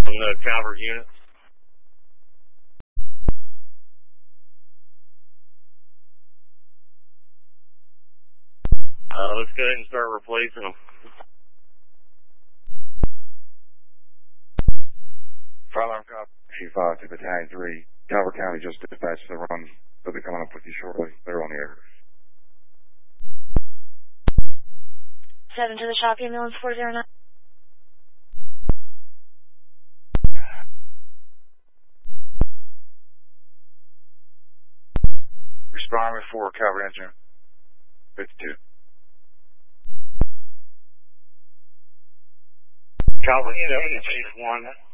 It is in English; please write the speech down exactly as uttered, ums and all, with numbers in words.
from the Calvert units. Uh, let's go ahead and start replacing them. Fire alarm cop, Chief five to Battalion three. Calvert County just dispatched the run. They'll be coming up with you shortly. They're on the air. seven to the shop, ambulance four zero nine. Respond with four, Calvert engine. fifty-two. Calvert seventy, Chief one.